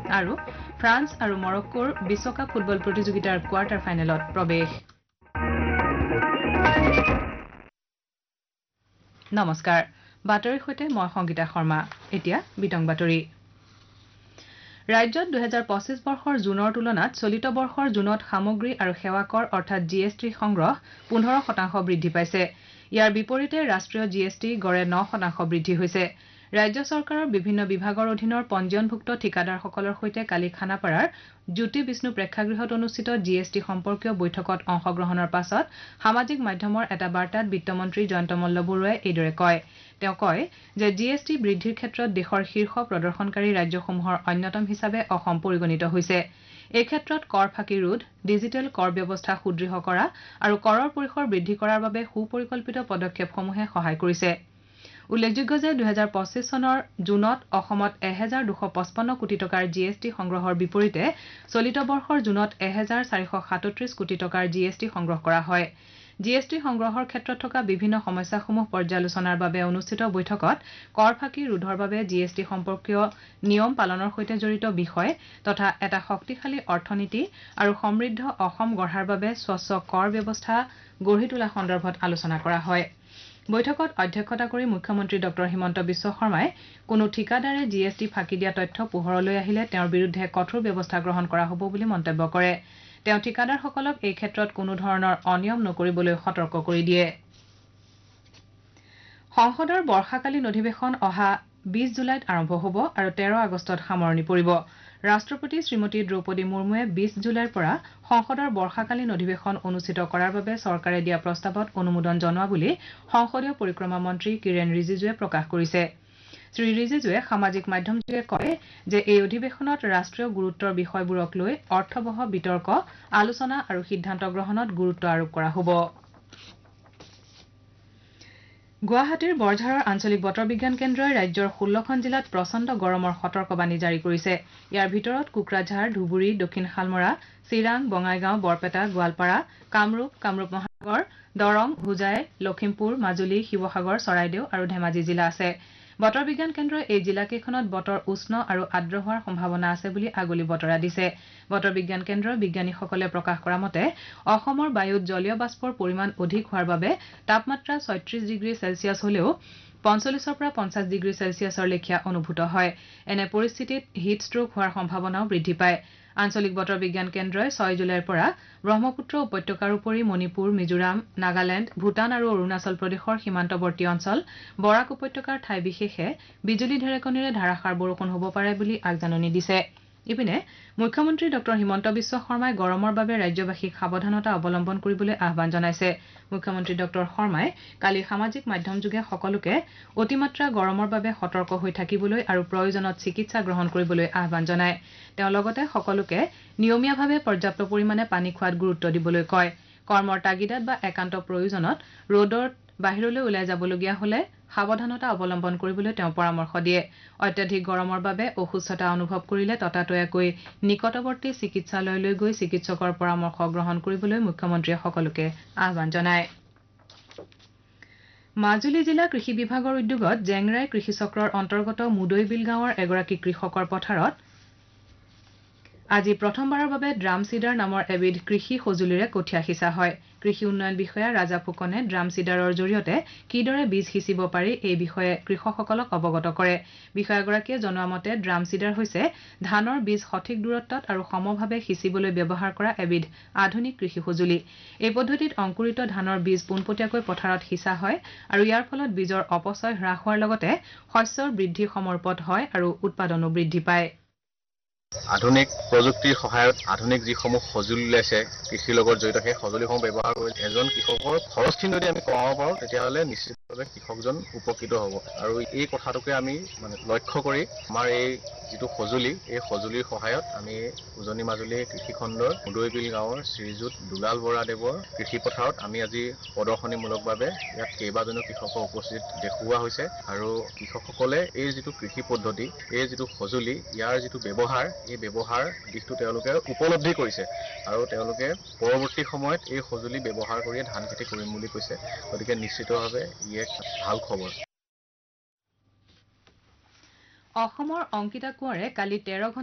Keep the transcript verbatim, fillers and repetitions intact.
আৰু ফ্ৰান্স আৰু মৰক্কোৰ বিশ্বকাপ ফুটবল প্ৰতিযোগিতাৰ কোৱাৰ্টাৰ ফাইনেলত প্ৰৱেশ। নমস্কাৰ, বাতৰিৰ সৈতে মই সংগীতা শৰ্মা। এতিয়া বিতং বাতৰি। ৰাজ্যত দুহেজাৰ পঁচিছ বৰ্ষৰ জুনৰ তুলনাত চলিত বৰ্ষৰ জুনত সামগ্ৰী আৰু সেৱা কৰ অৰ্থাৎ জি এছ টিৰ সংগ্ৰহ পোন্ধৰ শতাংশ বৃদ্ধি পাইছে। ইয়াৰ বিপৰীতে ৰাষ্ট্ৰীয় জি এছ টি গড়ে ন শতাংশ বৃদ্ধি হৈছে। ৰাজ্য চৰকাৰৰ বিভিন্ন বিভাগৰ অধীনৰ পঞ্জীয়নভুক্ত ঠিকাদাৰসকলৰ সৈতে কালি খানাপাৰাৰ জ্যোতি বিষ্ণু প্ৰেক্ষাগৃহত অনুষ্ঠিত জি এছ টি সম্পৰ্কীয় বৈঠকত অংশগ্ৰহণৰ পাছত সামাজিক মাধ্যমৰ এটা বাৰ্তাত বিত্তমন্ত্ৰী জয়ন্ত মল্ল বৰুৱাই এইদৰে কয়। তেওঁ কয় যে জি এছ টি বৃদ্ধিৰ ক্ষেত্ৰত দেশৰ শীৰ্ষ প্ৰদৰ্শনকাৰী ৰাজ্যসমূহৰ অন্যতম হিচাপে অসম পৰিগণিত হৈছে। এই ক্ষেত্ৰত কৰ ফাঁকি ৰোধ, ডিজিটেল কৰ ব্যৱস্থা সুদৃঢ় কৰা আৰু কৰৰ পৰিসৰ বৃদ্ধি কৰাৰ বাবে সুপৰিকল্পিত পদক্ষেপসমূহে সহায় কৰিছে। উল্লেখযোগ্য যে দুহেজাৰ পঁচিছ চনৰ জুনত অসমত এহেজাৰ দুশ পঁচপন্ন কোটি টকাৰ জি এছ টি সংগ্ৰহৰ বিপৰীতে চলিত বৰ্ষৰ জুনত এহেজাৰ চাৰিশ সাতত্ৰিশ কোটি টকাৰ জি এছ টি সংগ্ৰহ কৰা হয়। জি এছ টি সংগ্ৰহৰ ক্ষেত্ৰত থকা বিভিন্ন সমস্যাসমূহ পৰ্যালোচনাৰ বাবে অনুষ্ঠিত বৈঠকত কৰ ফাঁকি ৰোধৰ বাবে জি এছ টি সম্পৰ্কীয় নিয়ম পালনৰ সৈতে জড়িত বিষয় তথা এটা শক্তিশালী অৰ্থনীতি আৰু সমৃদ্ধ অসম গঢ়াৰ বাবে স্বচ্ছ কৰ ব্যৱস্থা গঢ়ি তোলা সন্দৰ্ভত আলোচনা কৰা হয়। বৈঠকত অধ্যক্ষতা কৰি মুখ্যমন্ত্ৰী ডক্টৰ হিমন্ত বিশ্ব শৰ্মাই কোনো ঠিকাদাৰে জি এছ টি ফাঁকি দিয়া তথ্য পোহৰলৈ আহিলে তেওঁৰ বিৰুদ্ধে কঠোৰ ব্যৱস্থা গ্ৰহণ কৰা হ'ব বুলি মন্তব্য কৰে। তেওঁ ঠিকাদাৰসকলক এই ক্ষেত্ৰত কোনো ধৰণৰ অনিয়ম নকৰিবলৈ সতৰ্ক কৰি দিয়ে। সংসদৰ বৰ্ষাকালীন অধিৱেশন অহা বিশ জুলাইত আৰম্ভ হ'ব আৰু তেৰ আগষ্টত সামৰণি পৰিব। ৰাষ্ট্ৰপতি শ্ৰীমতী দ্ৰৌপদী মুৰ্মুৱে বিশ জুলাইৰ পৰা সংসদৰ বৰ্ষাকালীন অধিৱেশন অনুষ্ঠিত কৰাৰ বাবে চৰকাৰে দিয়া প্ৰস্তাৱত অনুমোদন জনোৱা বুলি সংসদীয় পৰিক্ৰমা মন্ত্ৰী কিৰেণ ৰিজিজুৱে প্ৰকাশ কৰিছে। শ্ৰী ৰিজিজুৱে সামাজিক মাধ্যমযোগে কয় যে এই অধিৱেশনত ৰাষ্ট্ৰীয় গুৰুত্বৰ বিষয়বোৰক লৈ অৰ্থবহ বিতৰ্ক, আলোচনা আৰু সিদ্ধান্ত গ্ৰহণত গুৰুত্ব আৰোপ কৰা হ'ব। গুৱাহাটীৰ বৰঝাৰৰ আঞ্চলিক বতৰ বিজ্ঞান কেন্দ্ৰই ৰাজ্যৰ ষোল্লখন জিলাত প্ৰচণ্ড গৰমৰ সতৰ্কবাণী জাৰি কৰিছে। ইয়াৰ ভিতৰত কোকৰাঝাৰ, ধুবুৰী, দক্ষিণ শালমৰা, চিৰাং, বঙাইগাঁও, বৰপেটা, গোৱালপাৰা, কামৰূপ, কামৰূপ মহানগৰ, দৰং, হোজাই, লখিমপুৰ, মাজুলী, শিৱসাগৰ, চৰাইদেউ আৰু ধেমাজি জিলা আছে। বতৰ বিজ্ঞান কেন্দ্ৰই এই জিলাকেইখনত বতৰ উষ্ণ আৰু আৰ্দ্ৰ হোৱাৰ সম্ভাৱনা আছে বুলি আগলি বতৰা দিছে। বতৰ বিজ্ঞান কেন্দ্ৰৰ বিজ্ঞানীসকলে প্ৰকাশ কৰা মতে অসমৰ বায়ুত জলীয় বাষ্পৰ পৰিমাণ অধিক হোৱাৰ বাবে তাপমাত্ৰা ছয়ত্ৰিশ ডিগ্ৰী চেলছিয়াছ হলেও পঞ্চল্লিছৰ পৰা পঞ্চাছ ডিগ্ৰী চেলছিয়াছৰ লেখীয়া অনুভূত হয়। এনে পৰিস্থিতিত হিট ষ্ট্ৰোক হোৱাৰ সম্ভাৱনাও বৃদ্ধি পায়। আঞ্চলিক বতৰ বিজ্ঞান কেন্দ্ৰই ছয় জুলাইৰ পৰা ব্ৰহ্মপুত্ৰ উপত্যকাৰ উপৰি মণিপুৰ, মিজোৰাম, নাগালেণ্ড, ভূটান আৰু অৰুণাচল প্ৰদেশৰ সীমান্তৱৰ্তী অঞ্চল, বৰাক উপত্যকাৰ ঠাই বিশেষে বিজুলী ঢেৰেকণীৰে ধাৰাসাৰ বৰষুণ হ'ব পাৰে বুলি আগজাননী দিছে। ইপিনে মুখ্যমন্ত্ৰী ডক্টৰ হিমন্ত বিশ্ব শৰ্মাই গৰমৰ বাবে ৰাজ্যবাসীক সাৱধানতা অৱলম্বন কৰিবলৈ আহ্বান জনাইছে। মুখ্যমন্ত্ৰী ডক্টৰ শৰ্মাই কালি সামাজিক মাধ্যমযোগে সকলোকে অতিমাত্ৰা গৰমৰ বাবে সতৰ্ক হৈ থাকিবলৈ আৰু প্ৰয়োজনত চিকিৎসা গ্ৰহণ কৰিবলৈ আহ্বান জনায়। তেওঁ লগতে সকলোকে নিয়মীয়াভাৱে পৰ্যাপ্ত পৰিমাণে পানী খোৱাত গুৰুত্ব দিবলৈ কয়। কৰ্মৰ তাগিদাত বা একান্ত প্ৰয়োজনত ৰ'দত বাহিৰলৈ ওলাই যাবলগীয়া হলে সাৱধানতা অৱলম্বন কৰিবলৈ তেওঁ পৰামৰ্শ দিয়ে। অত্যাধিক গৰমৰ বাবে অসুস্থতা অনুভৱ কৰিলে ততাতৈয়াকৈ নিকটৱৰ্তী চিকিৎসালয়লৈ গৈ চিকিৎসকৰ পৰামৰ্শ গ্ৰহণ কৰিবলৈ মুখ্যমন্ত্ৰীয়ে সকলোকে আহ্বান জনায়। মাজুলী জিলা কৃষি বিভাগৰ উদ্যোগত জেংৰাই কৃষি চক্ৰৰ অন্তৰ্গত মুদৈবিল গাঁৱৰ এগৰাকী কৃষকৰ পথাৰত আজি প্ৰথমবাৰৰ বাবে ড্ৰাম চিডাৰ নামৰ এবিধ কৃষি সঁজুলিৰে কঠীয়া সিঁচা হয়। কৃষি উন্নয়ন বিষয়া ৰাজা ফুকনে ড্ৰাম চিডাৰৰ জৰিয়তে কিদৰে বীজ সিঁচিব পাৰি এই বিষয়ে কৃষকসকলক অৱগত কৰে। বিষয়াগৰাকীয়ে জনোৱা মতে ড্ৰাম চিডাৰ হৈছে ধানৰ বীজ সঠিক দূৰত্বত আৰু সমভাৱে সিঁচিবলৈ ব্যৱহাৰ কৰা এবিধ আধুনিক কৃষি সঁজুলি। এই পদ্ধতিত অংকুৰিত ধানৰ বীজ পোনপটীয়াকৈ পথাৰত সিঁচা হয় আৰু ইয়াৰ ফলত বীজৰ অপচয় হ্ৰাস হোৱাৰ লগতে শস্যৰ বৃদ্ধি সমৰ্পত হয় আৰু উৎপাদনো বৃদ্ধি পায়। আধুনিক প্ৰযুক্তিৰ সহায়ত আধুনিক যিসমূহ সঁজুলি ওলাইছে কৃষিৰ লগত জড়িত সেই সঁজুলিসমূহ ব্যৱহাৰ কৰি এজন কৃষকৰ খৰচখিনি যদি আমি কমাব পাৰোঁ তেতিয়াহ'লে নিশ্চিতভাৱে কৃষকজন উপকৃত হ'ব। আৰু এই কথাটোকে আমি মানে লক্ষ্য কৰি আমাৰ এই যিটো সঁজুলি এই সঁজুলিৰ সহায়ত আমি উজনি মাজুলী কৃষিখণ্ডৰ মুদৈবিল গাঁৱৰ শ্ৰীযুত দুলাল বৰাদেৱৰ কৃষি পথাৰত আমি আজি প্ৰদৰ্শনীমূলকভাৱে ইয়াত কেইবাজনো কৃষকৰ উপস্থিত দেখুওৱা হৈছে আৰু কৃষকসকলে এই যিটো কৃষি পদ্ধতি এই যিটো সঁজুলি ইয়াৰ যিটো ব্যৱহাৰ এই ব্যৱহাৰ দিশটো তেওঁলোকে উপলব্ধি কৰিছে আৰু তেওঁলোকে পৰৱৰ্তী সময়ত এই সঁজুলি ব্যৱহাৰ কৰিয়ে ধান খেতি কৰিম বুলি কৈছে। গতিকে নিশ্চিতভাৱে ই এক ভাল খবৰ। অসমৰ অংকিতা কোঁৱৰে কালি তেৰ ঘণ্টা